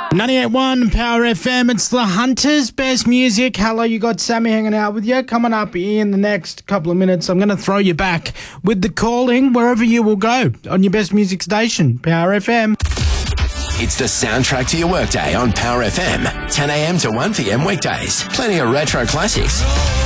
98.1 Power FM, it's the Hunters, best music. Hello, you got Sammy hanging out with you. Coming up in the next couple of minutes, I'm going to throw you back with the calling wherever you will go on your best music station, Power FM. It's the soundtrack to your workday on Power FM, 10 a.m. to 1 p.m. weekdays. Plenty of retro classics.